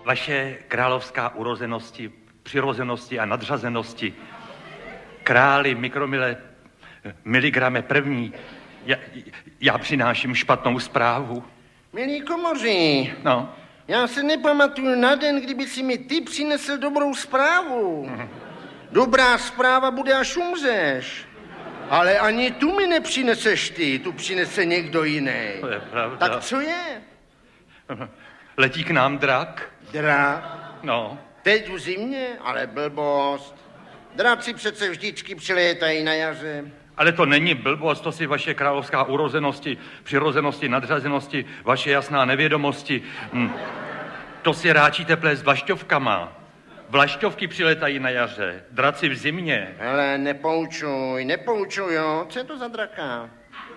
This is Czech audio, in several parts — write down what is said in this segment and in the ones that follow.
Vaše královská urozenosti, přirozenosti a nadřazenosti, králi mikromile, miligrame první, já přináším špatnou zprávu. Milí komoři, No. Já se nepamatuju na den, kdyby si mi ty přinesl dobrou zprávu. Dobrá zpráva bude, až umřeš. Ale ani tu mi nepřineseš ty, tu přinese někdo jiný. To je pravda. Tak co je? Letí k nám drak. Drak? No. Teď v zimě? Ale blbost. Draci přece vždycky přilétají na jaře. Ale to není blbost, to si vaše královská urozenosti, přirozenosti, nadřazenosti, vaše jasná nevědomosti. To si ráčíte plést vlašťovkama. Vlašťovky přiletají na jaře, draci v zimě. Hele, nepoučuj, jo. Co je to za draka?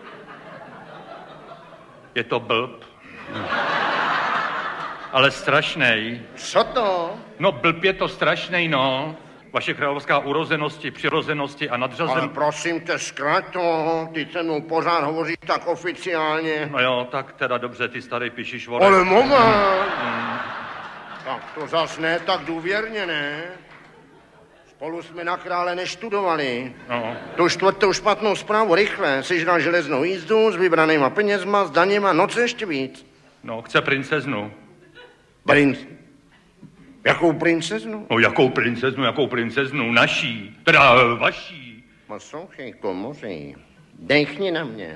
Je to blb. Ale strašnej. Co to? No blb je to strašnej, no. Vaše královská urozenosti, přirozenosti a nadřazenosti. Ale prosím tě, zkrať to, ty se mnou pořád hovoříš tak oficiálně. No jo, tak teda dobře, ty starý pišišvorek. Ale moment! Tak to zas ne tak důvěrně, ne? Spolu jsme na krále neštudovali. No. Tu čtvrtou špatnou zprávu rychle. Sežral železnou jízdu s vybranýma penězma, s daněma, no co ještě víc? No, chce princeznu. Jakou princeznu? No, jakou princeznu? Naší, teda vaší. Poslouchej, komoři, dechni na mě.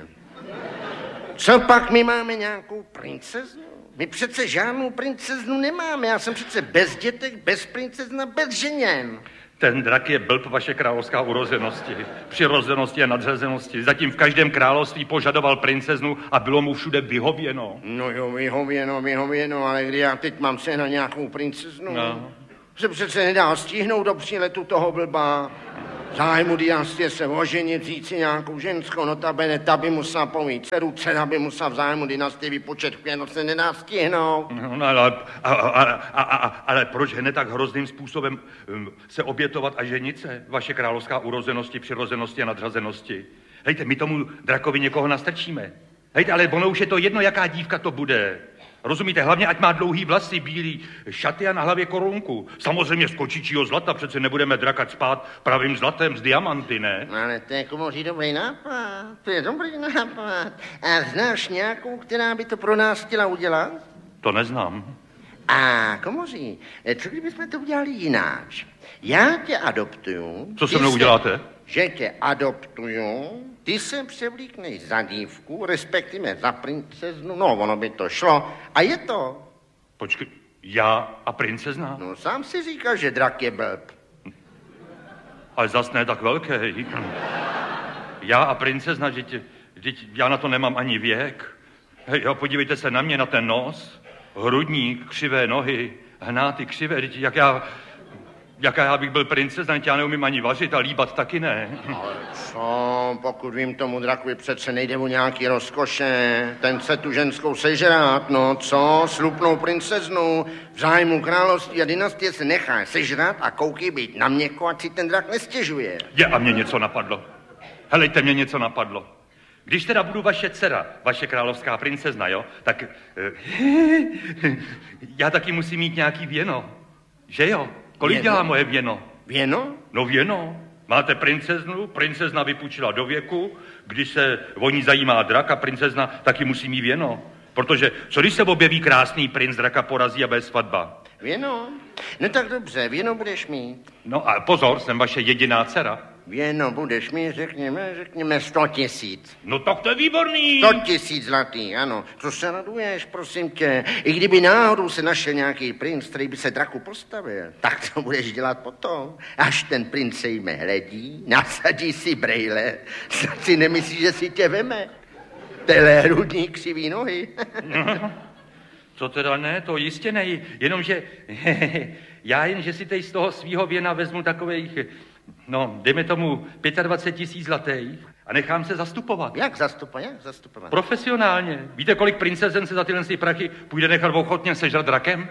Co pak my máme nějakou princeznu? My přece žádnou princeznu nemáme. Já jsem přece bez dětek, bez princezna, bez ženěn. Ten drak je blb, vaše královská urozenosti, přirozenosti a nadřazenosti. Zatím v každém království požadoval princeznu a bylo mu všude vyhověno. No jo, vyhověno, ale kdy já teď mám se na nějakou princeznu? No. Se přece nedá stihnout do příletu toho blba. Zájmu dynastie se oženit, říct si nějakou ženskou, notabene, ta by musela pomít dceru, dcera by musela v zájmu dynastie vypočet kvěno, se nedá stihnout. No, ale proč hned tak hrozným způsobem se obětovat a ženit se, vaše královská urozenosti, přirozenosti a nadřazenosti? Hejte, my tomu drakovi někoho nastrčíme. Hejte, ale ono už je to jedno, jaká dívka to bude. Rozumíte, hlavně ať má dlouhý vlasy, bílý šaty a na hlavě korunku. Samozřejmě z kočičího zlata, přece nebudeme drakat spát pravým zlatem z diamanty, ne? Ale to je komoří dobrý nápad, to je dobrý nápad. A znáš nějakou, která by to pro nás chtěla udělat? To neznám. A komoří, co kdybychom to udělali jináč? Já tě adoptuju. Co se mnou uděláte? Že tě adoptuju, ty se převlíkneš za dívku, respektive za princeznu, no ono by to šlo. A je to. Počkej, já a princezna? No sám si říkal, že drak je blb. Ale zas ne tak velký. Já a princezna, že já na to nemám ani věk. Hej, podívejte se na mě, na ten nos, hrudník, křivé nohy, hnáty křivé, jaká já bych byl princezna, já neumím ani vařit a líbat taky ne. Ale co, pokud vím, tomu drakovi přece nejde o nějaký rozkoše, ten chce tu ženskou sežrát, no co, slupnou princeznu, v zájmu království a dynastie se nechá sežrat a koukej být na měko, ať si ten drak nestěžuje. A mě něco napadlo. Helejte, mě něco napadlo. Když teda budu vaše dcera, vaše královská princezna, jo, tak já taky musím mít nějaký věno, že jo? Kolik dělá moje věno? Věno? No věno. Máte princeznu, princezna vypůjčila do věku, když se o ní zajímá drak a princezna taky musí mít věno. Protože co když se objeví krásný princ, draka porazí a bude svatba? Věno? No tak dobře, věno budeš mít. No a pozor, jsem vaše jediná dcera. Věno budeš mít, řekněme 100 000. No tak to je výborný. 100 000 zlatý, ano. Co se raduješ, prosím tě? I kdyby náhodou se našel nějaký princ, který by se draku postavil, tak to budeš dělat potom. Až ten princ se jme hledí, nasadí si brejle, snad si nemyslí, že si tě veme. Tele hrudní křivý nohy. To teda ne, to jistě nej, jenomže že si teď z toho svýho věna vezmu takových, no, dejme tomu 25 000 zlatých a nechám se zastupovat. Jak zastupovat? Profesionálně. Víte, kolik princezen se za tyhle prachy půjde nechat ochotně sežrat drakem?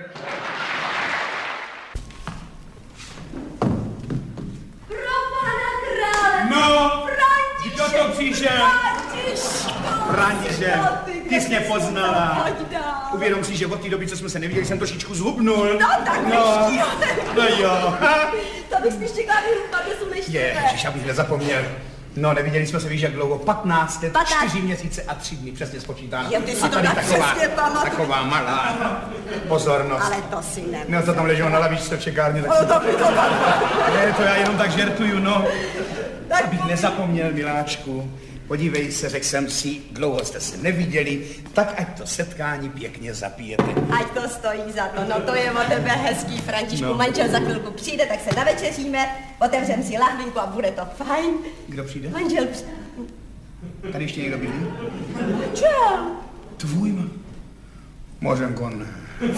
Pro pana krále! No, František! kdo to přišel? František! František! Ty jsi mě poznala. Pojď dál. Uvědom si, že od té doby, co jsme se neviděli, jsem trošičku zhubnul. No tak No jo. To bych spíš čekala vyhrubat, že jsou neštivé. Ježiš, abych nezapomněl. No, neviděli jsme se, víš, jak dlouho? 15 let, 4 měsíce a 3 dny, přesně spočítáno. Jo, ty si a to tady tak přesně pamatuješ. taková malá pozornost. Ale to si ne. No, to tam leželo na lavičce v čekárně, tak Ale si to by to tak. Ne, to já jenom tak žertuju, no. Tak Abych nezapomněl, miláčku. Podívej se, řekl jsem si, dlouho jste se neviděli, tak ať to setkání pěkně zapijete. Ať to stojí za to, no to je od tebe hezký, Františku. No. Manžel za chvilku přijde, tak se navečeříme, otevřem si lahvinku a bude to fajn. Kdo přijde? Manžel Tady ještě někdo bydlí? Manžel. Tvůj Mořenko, ne.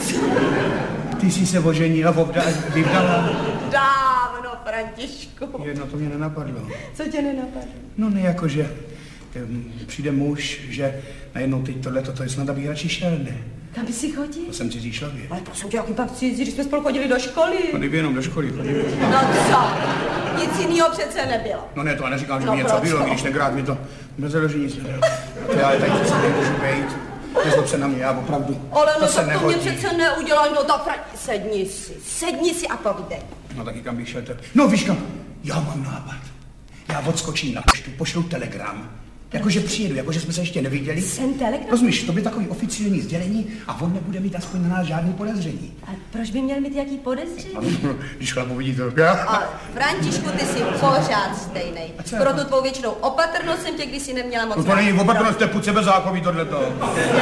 Ty jsi se oženila, vydala. Dávno, Františku. Jedno to mě nenapadlo. Co tě nenapadlo? No ne, jakože přijde muž, že najednou teď tohleto, to je snad, abych radši šel, ne? Kam by si chodil? To jsem cizí člověk. Ale prosím tě, jaký pak cizí, když jsme spolu chodili do školy. No kdyby jenom do školy chodili. No co? Nic jinýho přece nebylo. No ne, to já neříkám, že No mi něco proč bylo, to? když tenkrát mi to nezaloží nic nedělal. To já tady přece nemůžu bejt. Nezlob se na mě, já opravdu. Ale no to se tak to mě nehodí. přece neudělal, no tak sedni si a povídej. No taky kam bych šel teď. No víš kam, já mám nápad. Já odskočím na poštu, pošlu telegram. Jakože přijedu, jakože jsme se ještě neviděli. Jsem telegram? Rozumíš, to by takový oficiální sdělení a on nebude mít aspoň na nás žádný podezření. A proč by měl mít jaký podezření? Když chlap uvidí to, Ale Františku, ty jsi pořád stejnej. co? Pro tu tvou věčnou opatrnost jsem tě kdysi neměla moc. No to není opatrnost, to je půd sebezákový tohleto.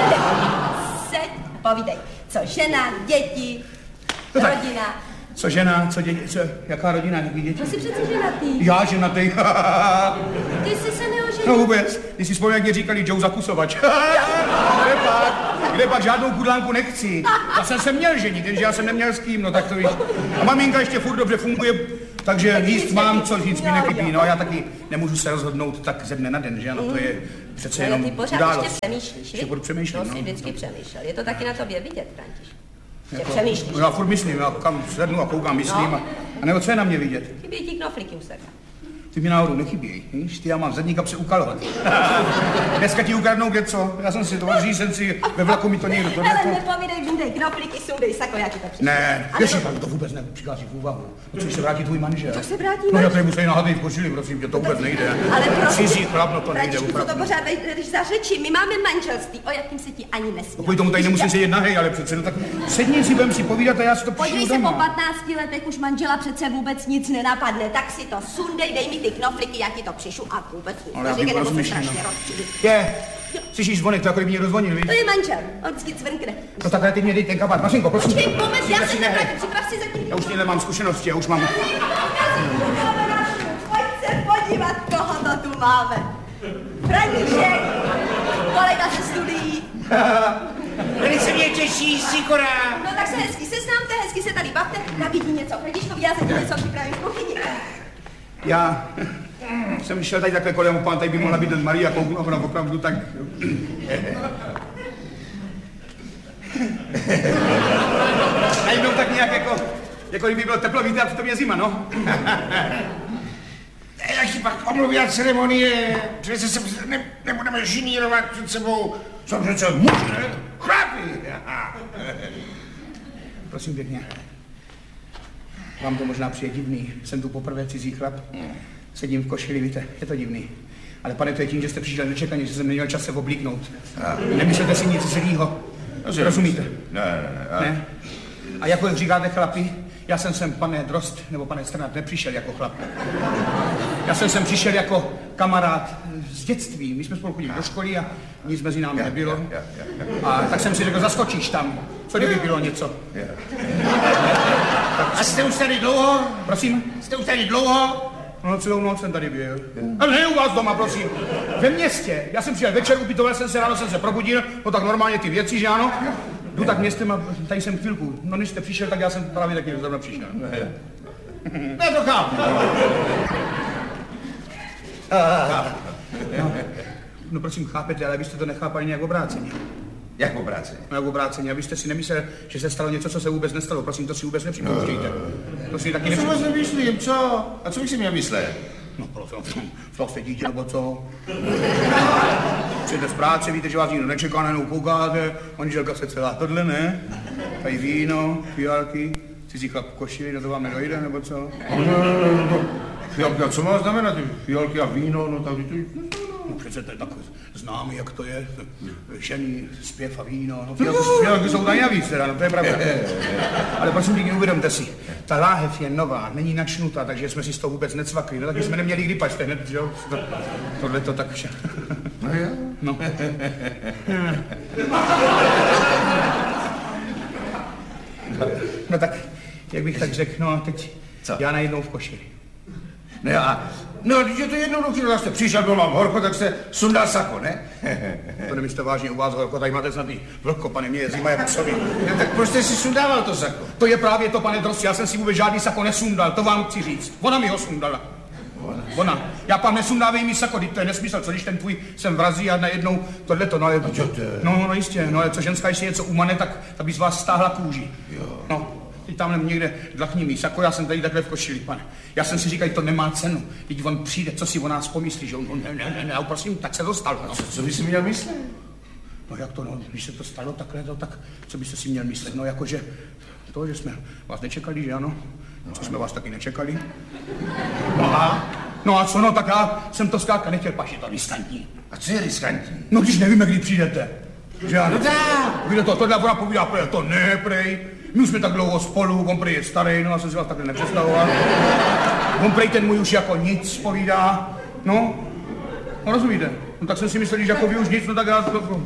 Seď, povídej. Co žena, děti, No tak. rodina. Co žena, co děti, co, jaká rodina, jaký děti? To jsi přece ženatý. Já ženatý. Ty jsi se neoženil. No vůbec, když si vzpomněl, jak mě říkali Joe Zakusovač. Kde pak žádnou kudlánku nechci. Já jsem se měl ženit, jenže já jsem neměl s kým, no tak to víš. A maminka ještě furt dobře funguje, takže Tak jíst nic mám, nechybí. co nic mi Jo, nechybí. jo. No a já taky nemůžu se rozhodnout tak ze dne na den, že ano, to je přece Ale jenom ty pořád událost. ještě přemýšlíš, Ještě viď? budu přemýšlet, To no. jsi vždycky přemýšlel. Je to taky na tobě vidět, Františku. Že Jako- přemýšlíš. No já furt myslím, já kam sednu a koukám, myslím a nebo co je na mě vidět? Chybí ti knoflíky u sebe. Ty mi náhodou nechybějí, víš? Ty já mám zadní kapse ukalovat. Dneska ti ukradnou něco, já jsem si to odřízen si, ve vlaku mi to někdo to Hele, nepovídej, vyndej knoflíky, sundej sako, já ti to přijdu. Ne, Ale jestli to vůbec nepřichází v úvahu. No co, se vrátí tvůj manžel? Co se vrátí No manžel? já tady musím nahatej v košili, prosím tě, to vůbec nejde. Ale prosím, Cizí chlap, no to nejde Františku, co to opravdu. pořád jdeš za řeči? My máme manželství, o jakým se ti ani nesmí. Kvůli tomu tady nemusím sedět nahej, ale přece, no tak sedni si, budem si povídat a já si to Podívej přijdu se, po doma. 15 letech už manžela přece vůbec nic nenapadne, tak si to sundej, dej mi ty knoflíky, já ti to přišu a vůbec nic Ale já neříkej, bych nebo se rozmyšlel, strašně no. rozčilí. Je, slyšíš zvonek, to jako kdyby někdo zvonil, víš? To je manžel, on vždycky cvrkne. No takhle ty mě dej ten kabát, Mašinko, prosím. Počkej, moment, já Připrav se si nehej. nevrátím, připrav si zatím. Já už tímhle mám zkušenosti, já už mám... Pojď se podívat, koho to tu máme. František, kolega ze studií. Velice mě těší, Sikora. No tak se hezky seznámte, hezky se tady bavte, nabídni něco Františkovi, já zatím něco připravím v kuchyni. Já jsem šel tady takhle kolem, pán, tady by mohla být Maria, kouknu, ona opravdu tak... Najednou tak nějak jako kdyby bylo teplo, víte, a přitom je zima, no. Jak si pak omluví ceremonie, přece se nebudeme žinírovat před sebou. Jsou přece muži, chlapi. Prosím pěkně. Vám to možná přijde divný, jsem tu poprvé cizí chlap. Sedím v košili, víte, je to divný. Ale pane, to je tím, že jste přišel nečekaně, že jsem neměl čas se oblíknout. Nemyslete si nic zlýho. Rozumíte? Ne? A jako říkáte chlapi, já jsem sem, pane Drost, nebo pane Strnad, nepřišel jako chlap. Já jsem sem přišel jako kamarád z dětství. My jsme spolu chodili do školy a nic mezi námi nebylo. A tak jsem si řekl, zaskočíš tam. Co kdyby bylo něco? A jste už tady dlouho? Prosím? Jste už tady dlouho? No celou noc jsem tady byl. Ale ne u vás doma, prosím. Ve městě. Já jsem přijel večer, ubytoval jsem se, ráno jsem se probudil, no tak normálně ty věci, že ano? Jdu tak městem a tady jsem chvilku. No než jste přišel, tak já jsem právě taky zrovna přišel. Ne, to chápu. No prosím, chápete, ale vy jste to nechápali nějak obráceně. Jak obráceně? No jak obráceně, abyste si nemyslel, že se stalo něco, co se vůbec nestalo. Prosím, to si vůbec nepřipouštějte. To si taky Co nepřipouštějte. vůbec nemyslím, co? A co bych si měl myslet? No prosím, to se dítě, nebo co? Přijete z práce, víte, že vás nikdo nečeká, najednou koukáte, manželka se celá tohle, ne? Tady víno, fialky, cizí chlap v košili, no to vám nedojde, nebo co? Fialky, a co má znamenat ty fialky a víno, no tak to... No přece to je tak známý, jak to je, ženy, zpěv a víno, no fialky jsou tady navíc teda, no to je pravda. Ale prosím díky, uvědomte si, ta láhev je nová, není načnutá, takže jsme si z toho vůbec necvakli, no takže jsme neměli kdy pačte hned, že jo? Tohle to tak vše. No jo. No. No tak, jak bych tak řekl, no a teď co? Já najednou v košili. No, když je to jednoduchý, no, jste přišel, byl vám horko, tak se sundal sako, ne? To nemyslíte vážně u vás horko, tady máte snad vlhko, pane, mě je zima jak psovi. Tak proč jste si sundával to sako? To je právě to, pane Drosti, já jsem si vůbec žádný sako nesundal, to vám chci říct. Ona mi ho sundala. Ona. Já pan nesundávej mi sako, to je nesmysl, co když ten tvůj sem vrazí a najednou tohleto, no ale... No jistě, no ale co ženská, když si něco umane, tak by z vás stáhla kůži. Jo. No. Teď tamhle někde dlachní mý sako, já jsem tady takhle v košili, pane. Já jsem si říkal, to nemá cenu. Teď on přijde, co si o nás pomyslí, že on ne, prosím, tak se to stalo. No. Co by si měl myslet? No jak to, no, když se to stalo takhle, tak co byste si měl myslet? No jakože to, že jsme vás nečekali, že ano? Co jsme vás taky nečekali? No a co, no tak já jsem to zkrátka nechtěl, pač je to riskantní. A co je riskantní? No když nevíme, kdy přijdete. Že ano? No tak. Víte to, tohle ona povídá, to ne, prej. My už jsme tak dlouho spolu, on prej je starý, no já jsem si vás takhle nepředstavoval. On prej ten můj už jako nic povídá, no rozumíte? No tak jsem si myslel, že jako vy už nic, no tak já to...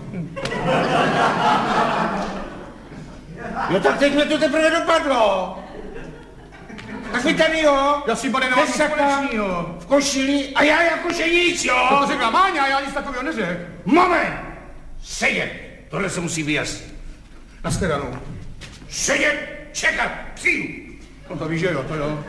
No tak teď mě to teprve dopadlo. Tak vy tady, jo? Já si, pane, nemám nic společnýho. V košili a já jakože nic, jo? To řekla Máňa, já nic takového neřekl. Moment! Sedět! Tohle se musí vyjasnit. Nashledanou. Sedět, čekat, přijdu. No to víš, že jo, to jo.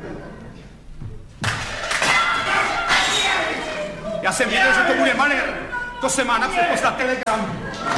Já jsem věděl, že to bude manér. To se má napřed poslat telegram.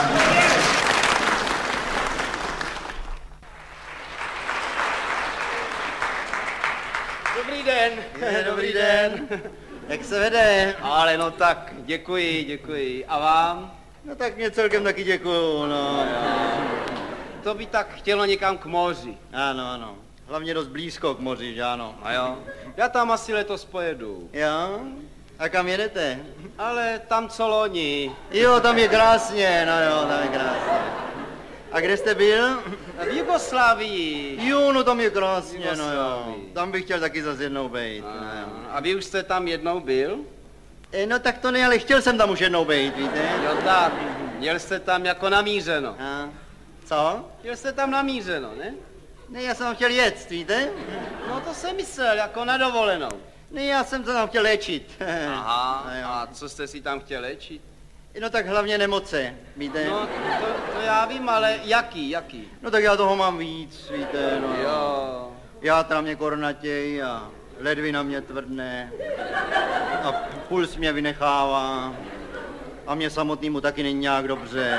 Dobrý den. Dobrý den. Jak se vede? Ale no tak, děkuji. A vám? No tak mě celkem taky děkuju, no. To by tak chtělo někam k moři. Ano. Hlavně dost blízko k moři, že ano? A jo. Já tam asi letos pojedu. Jo? A kam jedete? Ale tam co loni. Jo, tam je krásně, no jo, tam je krásně. A kde jste byl? V Jugoslávii. Jo, no tam je krásně, no jo. Tam bych chtěl taky zase jednou být. A vy už jste tam jednou byl? No tak to ne, ale chtěl jsem tam už jednou být, víte? Jo tak, měl jste tam jako namířeno. A co? Měl jste tam namířeno, ne? Ne, já jsem chtěl jet, víte? No to jsem myslel, jako na dovolenou. Ne, já jsem se tam chtěl léčit. Aha, no a co jste si tam chtěl léčit? No tak hlavně nemoce, víte? No to já vím, ale jaký? No tak já toho mám víc, víte, no. Jo. Játra mě kornatěj a ledvina mě tvrdne a puls mě vynechává a mě samotnému taky není nějak dobře.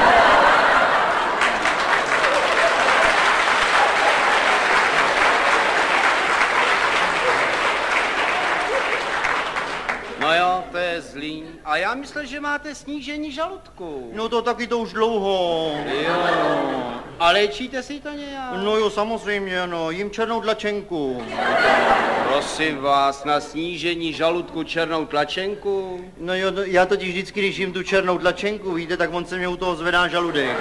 No jo, to je zlý. A já myslel, že máte snížení žaludku. No to taky to už dlouho. Jo. A léčíte si to nějak? No jo, samozřejmě, no, jím černou tlačenku. Prosím vás, na snížení žaludku černou tlačenku? No jo, já totiž vždycky, když jím tu černou tlačenku, víte, tak on se mě u toho zvedá žaludek.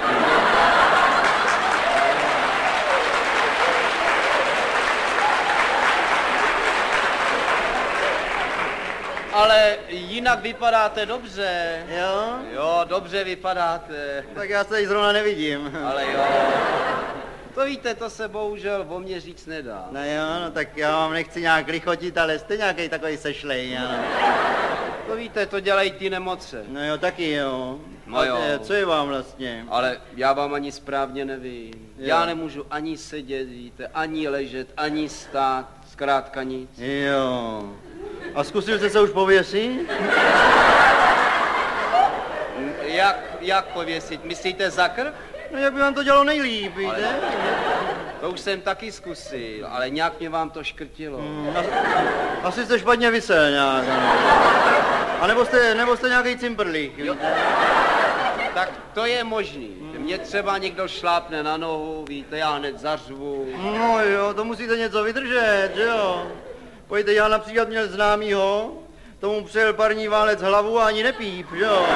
Ale jinak vypadáte dobře. Jo? Jo, dobře vypadáte. Tak já se tady zrovna nevidím. Ale jo. To víte, to se bohužel o mě říct nedá. No jo, no tak já vám nechci nějak lichotit, ale jste nějaký takový sešlej, ano. To víte, to dělají ty nemoce. No jo, taky jo. No a jo. co je vám vlastně? Ale já vám ani správně nevím. Jo. Já nemůžu ani sedět, víte, ani ležet, ani stát, zkrátka nic. Jo. A zkusil jste se už pověsit? Jak pověsit? Myslíte za krk? No, jak by vám to dělalo nejlíp, víte? To už jsem taky zkusil, ale nějak mě vám to škrtilo. Asi jste špatně visel nějak, ano. A nebo jste nějaký cimprlík, víte? Tak to je možný. Mě třeba někdo šlápne na nohu, víte, já hned zařvu. No jo, to musíte něco vydržet, že jo? Pojďte, já například měl známýho, tomu přijel parní válec hlavu a ani nepíp, že jo?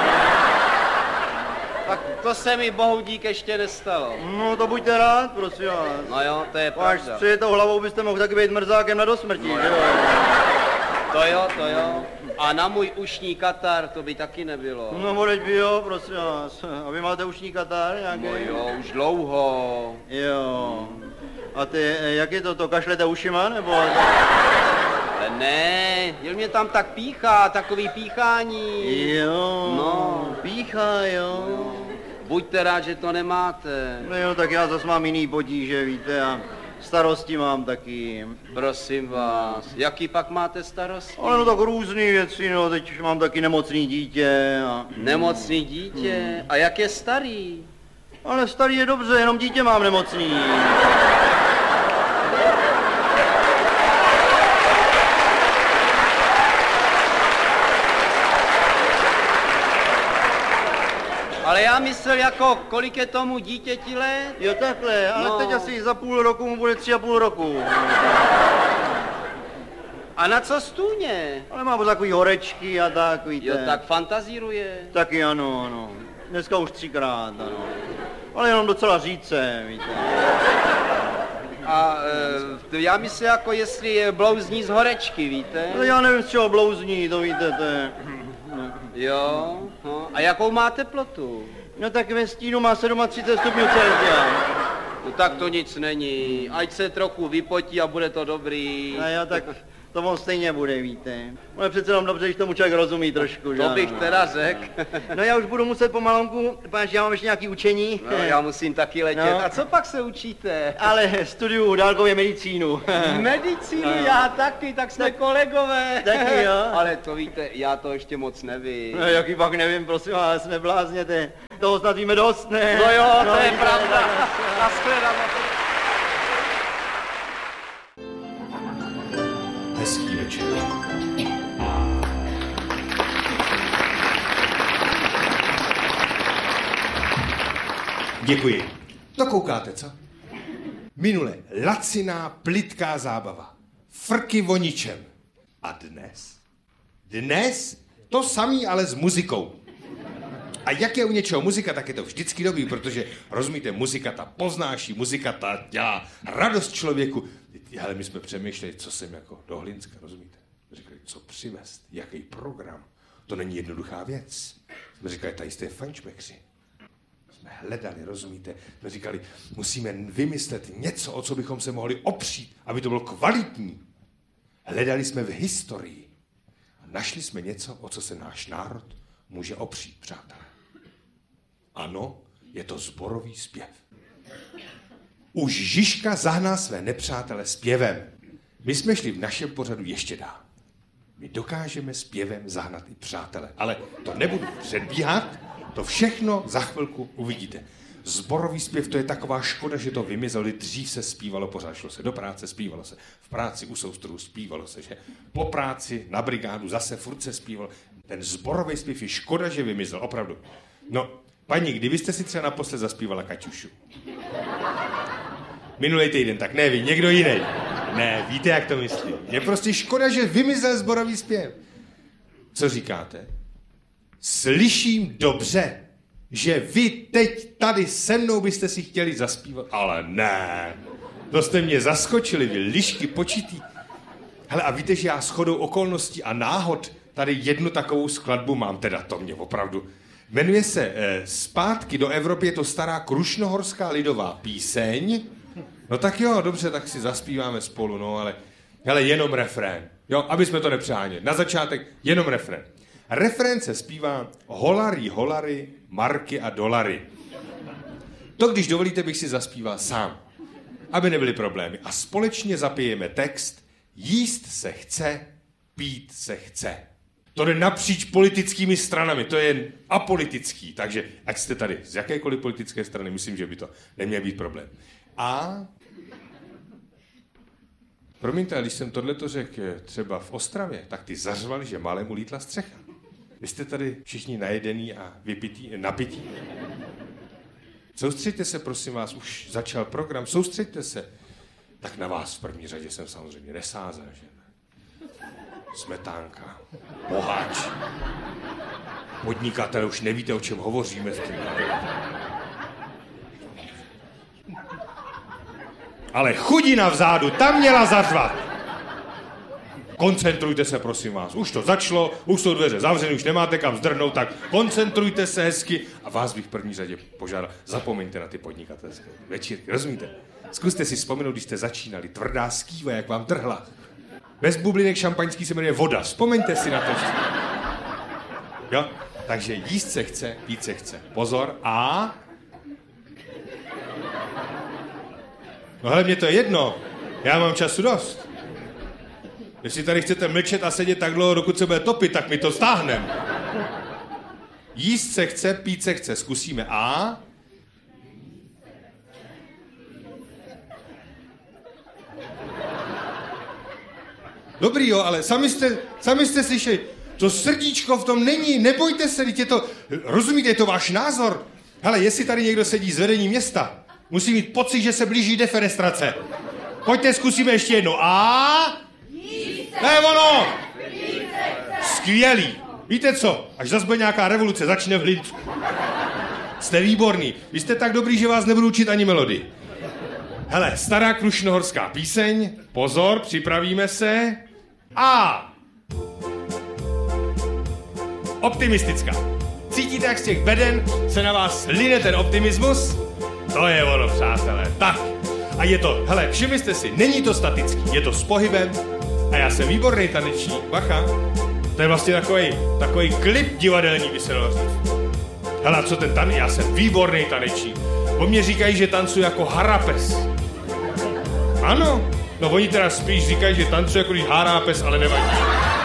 Tak to se mi bohu dík ještě nestalo. No to buďte rád, prosím vás. No jo, to je Až pravda. s přijetou hlavou byste mohl taky být mrzákem na dosmrtí, že jo? To jo. A na můj ušní katar to by taky nebylo. No vodeď by jo, prosím vás. A vy máte ušní katar nějaký? No jo, už dlouho. Jo. A ty, jak je to kašlete ušima, nebo? Ale ne, jen mě tam tak píchá, takový píchání. Jo, No. píchá, jo. Buďte rád, že to nemáte. No jo, tak já zas mám jiný potíže, víte, a starosti mám taky. Prosím vás, jaký pak máte starosti? Ale no tak různý věci, no, teď mám taky nemocný dítě a... Nemocný dítě? A jak je starý? Ale starý je dobře, jenom dítě mám nemocný. Ale já myslel jako, kolik je tomu dítěti let? Jo, takhle, ale No. teď asi za půl roku mu bude 3,5 roku. A na co stůně? Ale má takový horečky a tak, víte. Jo, tak fantazíruje. Taky ano, ano. Dneska už 3krát, ano. Ale jenom docela řídce, víte. A já myslím jako, jestli je blouzní z horečky, víte? Ale já nevím, z čeho blouzní, to víte, to je... Jo, no. A jakou má teplotu? No tak ve stínu má 37 stupňů Celsia. No tak to nic není, ať se trochu vypotí a bude to dobrý. A jo, tak to on stejně bude, víte. Ale přece jenom dobře, když tomu člověk rozumí trošku, že To bych ano. teda řekl. No já už budu muset pomalonku, protože já mám ještě nějaký učení. No, já musím taky letět. No. A co pak se učíte? Ale studuju dálkově medicínu. Medicínu, No. já taky, tak jsme kolegové. Taky jo. Ale to víte, já to ještě moc nevím. No, jaký pak nevím, prosím vás, neblázněte. Toho snad víme dost, ne? No jo, to je vidíte, pravda. tak- Nashledanou. Hezký večer. Děkuji. To koukáte, co? Minule laciná, plitká zábava. Frky o ničem. A dnes? Dnes to samý, ale s muzikou. A jak je u něčeho muzika, tak je to vždycky dobrý, protože, rozumíte, muzika ta poznáší, muzika ta dělá radost člověku. Ale my jsme přemýšleli, co jsem jako do Hlinska, rozumíte? Říkali, co přivést, jaký program. To není jednoduchá věc. Jsme říkali, tady jste fančmekři. Jsme hledali, rozumíte? Jsme říkali, musíme vymyslet něco, o co bychom se mohli opřít, aby to bylo kvalitní. Hledali jsme v historii. A našli jsme něco, o co se náš národ může opřít, přátelé. Ano, je to sborový zpěv. Už Žižka zahnal své nepřátele zpěvem. My jsme šli v našem pořadu ještě dál. My dokážeme zpěvem zahnat i přátele. Ale to nebudu předbíhat, to všechno za chvilku uvidíte. Sborový zpěv, to je taková škoda, že to vymizelo. Dřív se zpívalo pořád, šlo se do práce, zpívalo se v práci u soustruhu, zpívalo se, že po práci na brigádu zase furt se zpívalo. Ten sborový zpěv je škoda, že vymizel, opravdu. No, paní, kdy byste si třeba naposled zaspívala Kaťušu? Minulý týden, tak ne vy, někdo jiný. Ne, víte, jak to myslím. Je prostě škoda, že vymizel sborový zpěv. Co říkáte? Slyším dobře, že vy teď tady se mnou byste si chtěli zaspívat, ale ne. To jste mě zaskočili, vy lišky počitý. Hele, a víte, že já shodou okolností a náhod tady jednu takovou skladbu mám, teda to mě opravdu. Jmenuje se Zpátky do Evropy, je to stará krušnohorská lidová píseň. No tak jo, dobře, tak si zaspíváme spolu, no, ale jenom refrén. Jo, aby jsme to nepřeháněli. Na začátek jenom refrén. Refrén se zpívá holary, holary, marky a dolary. To, když dovolíte, bych si zaspíval sám, aby nebyly problémy. A společně zapijeme text Jíst se chce, pít se chce. To jde napříč politickými stranami, to je apolitický, takže ať jste tady z jakékoliv politické strany, myslím, že by to neměl být problém. A promiňte, když jsem tohleto řekl třeba v Ostravě, tak ty zařvali, že malému lítla střecha. Vy jste tady všichni najedený a napití. Soustřeďte se, prosím vás, už začal program, soustřeďte se. Tak na vás v první řadě jsem samozřejmě nesázel, že? Smetánka, boháč, podnikatel, už nevíte, o čem hovoříme s tím. Ale chudina vzadu, tam měla zařvat. Koncentrujte se, prosím vás. Už to začalo, už jsou dveře zavřené, už nemáte kam zdrhnout, tak koncentrujte se hezky. A vás bych v první řadě požádal, zapomeňte na ty podnikatelské večírky, rozumíte? Zkuste si vzpomenout, když jste začínali, tvrdá skýva, jak vám trhla. Bez bublinek šampaňský se jmenuje voda, vzpomeňte si na to. Jo? Takže jíst se chce, pít se chce. Pozor, a... No hele, mně to je jedno, já mám času dost. Jestli tady chcete mlčet a sedět tak dlouho, dokud se bude topit, tak mi to stáhnem. Jíst se chce, pít se chce. Zkusíme. A? Dobrý, jo, ale sami jste slyšeli. To srdíčko v tom není, nebojte se, je to, rozumíte, je to váš názor. Hele, jestli tady někdo sedí z vedení města, musí mít pocit, že se blíží defenestrace. Pojďte, zkusíme ještě jednou. A? To je ono! Skvělý. Víte co? Až zase bude nějaká revoluce, začne v Hlinsku. Jste výborný. Vy jste tak dobrý, že vás nebudu učit ani melodii. Hele, stará krušnohorská píseň. Pozor, připravíme se. A. Optimistická. Cítíte, jak z těch beden se na vás line ten optimismus? To je ono, přátelé. Tak. A je to, hele, všimli jste si, není to statický, je to s pohybem. A já jsem výborný tanečník, bacha. To je vlastně takový klip divadelní, by se dalo říct. Hele, co ten tanec? Já jsem výborný tanečník. O mě říkají, že tancuji jako harapes. Ano, no oni teda spíš říkají, že tancuji jako když harapes, ale nevadí.